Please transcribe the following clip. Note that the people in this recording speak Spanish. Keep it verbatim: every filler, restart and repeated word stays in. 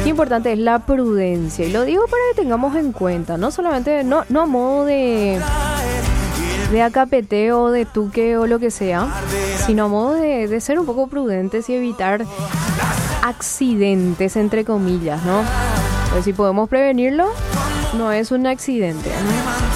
Qué importante es la prudencia. Y lo digo para que tengamos en cuenta, no solamente, no, no a modo de, de acapeteo, de tuque o lo que sea, sino a modo de, de ser un poco prudentes y evitar accidentes, entre comillas, ¿no? Pues si podemos prevenirlo, no es un accidente, ¿no?